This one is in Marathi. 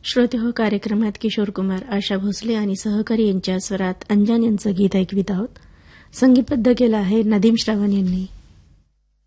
श्रोते हो, कार्यक्रमात किशोर कुमार, आशा भोसले आणि सहकारी यांच्या स्वरात अंजन यांचं गीत ऐकवित आहोत. संगीतबद्ध केलं आहे नदीम श्रावण यांनी.